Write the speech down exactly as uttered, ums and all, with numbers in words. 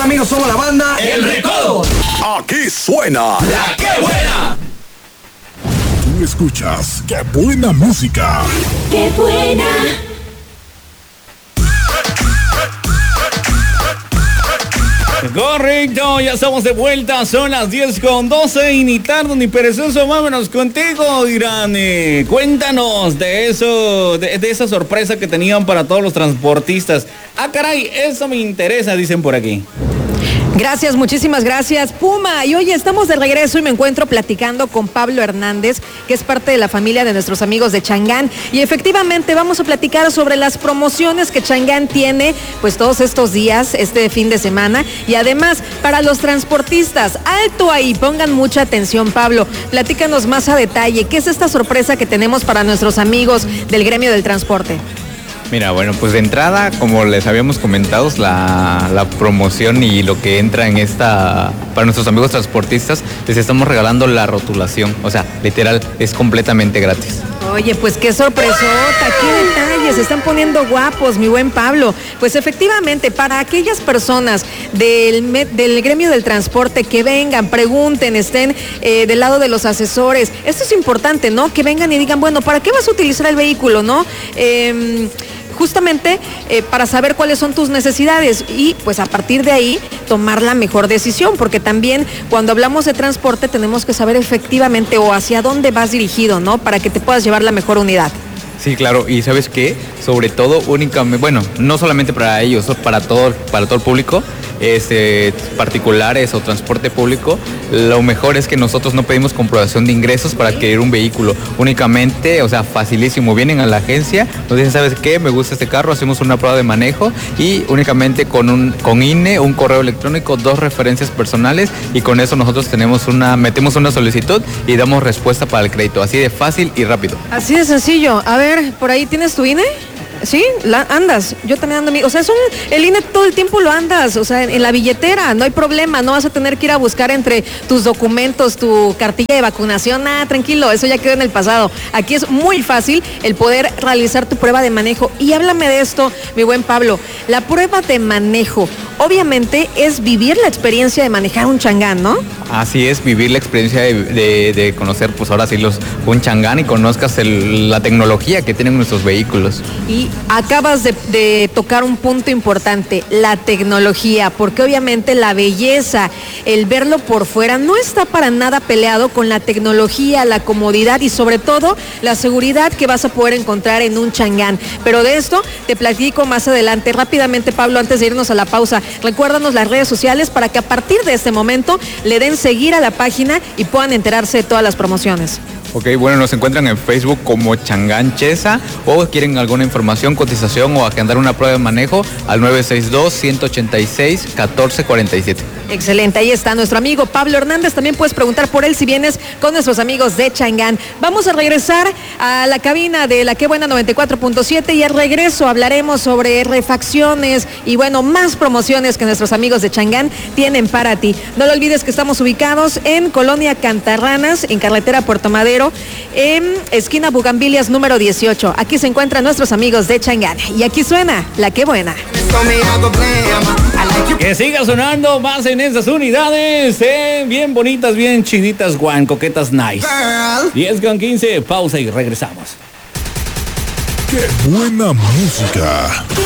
amigos? Somos la banda El Recodo. Aquí suena La Que Buena. Tú escuchas Qué Buena Música. ¡Qué buena! Correcto, ya estamos de vuelta, son las diez con doce y ni tarde ni perezoso, vámonos contigo, dirán. Eh, cuéntanos de eso, de, de esa sorpresa que tenían para todos los transportistas. Ah, caray, eso me interesa, dicen por aquí. Gracias, muchísimas gracias, Puma. Y hoy estamos de regreso y me encuentro platicando con Pablo Hernández, que es parte de la familia de nuestros amigos de Changán. Y efectivamente vamos a platicar sobre las promociones que Changán tiene, pues todos estos días, este fin de semana. Y además, para los transportistas, alto ahí, pongan mucha atención, Pablo. Platícanos más a detalle, ¿qué es esta sorpresa que tenemos para nuestros amigos del gremio del transporte? Mira, bueno, pues de entrada, como les habíamos comentado, la, la promoción y lo que entra en esta, para nuestros amigos transportistas, les estamos regalando la rotulación, o sea, literal, es completamente gratis. Oye, pues qué sorpresota, qué detalles, se están poniendo guapos, mi buen Pablo. Pues efectivamente, para aquellas personas del, del gremio del transporte que vengan, pregunten, estén eh, del lado de los asesores, esto es importante, ¿no? Que vengan y digan, bueno, ¿para qué vas a utilizar el vehículo, no? Eh, justamente eh, para saber cuáles son tus necesidades y pues a partir de ahí tomar la mejor decisión, porque también cuando hablamos de transporte tenemos que saber efectivamente o hacia dónde vas dirigido, ¿no? Para que te puedas llevar la mejor unidad. Sí, claro, y ¿sabes qué? Sobre todo, únicamente, bueno, no solamente para ellos, para todo, para todo el público, este, particulares o transporte público, lo mejor es que nosotros no pedimos comprobación de ingresos para adquirir un vehículo, únicamente, o sea, facilísimo, vienen a la agencia, nos dicen, ¿sabes qué? Me gusta este carro, hacemos una prueba de manejo y únicamente con un con I N E, un correo electrónico, dos referencias personales y con eso nosotros tenemos una, metemos una solicitud y damos respuesta para el crédito, así de fácil y rápido. Así de sencillo. A ver, por ahí tienes tu I N E. Sí, la, andas, yo también ando, o sea, es un, el I N E todo el tiempo lo andas, o sea, en, en la billetera, no hay problema, no vas a tener que ir a buscar entre tus documentos, tu cartilla de vacunación, nada, tranquilo, eso ya quedó en el pasado. Aquí es muy fácil el poder realizar tu prueba de manejo. Y háblame de esto, mi buen Pablo, la prueba de manejo, obviamente es vivir la experiencia de manejar un Changán, ¿no? Así es, vivir la experiencia de, de, de conocer, pues ahora sí, los, un Changán y conozcas el, la tecnología que tienen nuestros vehículos. Y acabas de, de tocar un punto importante, la tecnología, porque obviamente la belleza, el verlo por fuera, no está para nada peleado con la tecnología, la comodidad y sobre todo la seguridad que vas a poder encontrar en un Changán. Pero de esto te platico más adelante. Rápidamente, Pablo, antes de irnos a la pausa, recuérdanos las redes sociales para que a partir de este momento le den seguir a la página y puedan enterarse de todas las promociones. Ok, bueno, nos encuentran en Facebook como Changán Chesa o quieren alguna información, cotización o agendar una prueba de manejo al nueve seis dos, uno ocho seis, uno cuatro cuatro siete. Excelente, ahí está nuestro amigo Pablo Hernández. También puedes preguntar por él si vienes con nuestros amigos de Changán. Vamos a regresar a la cabina de La Que Buena noventa y cuatro punto siete y al regreso hablaremos sobre refacciones y bueno, más promociones que nuestros amigos de Changán tienen para ti. No lo olvides que estamos ubicados en Colonia Cantarranas, en carretera Puerto Madero, en esquina Bugambilias número dieciocho. Aquí se encuentran nuestros amigos de Changán y aquí suena La Que Buena. Que siga sonando más en esas unidades, eh, bien bonitas, bien chiditas, guan, coquetas, nice. diez con quince, pausa y regresamos. ¡Qué buena música!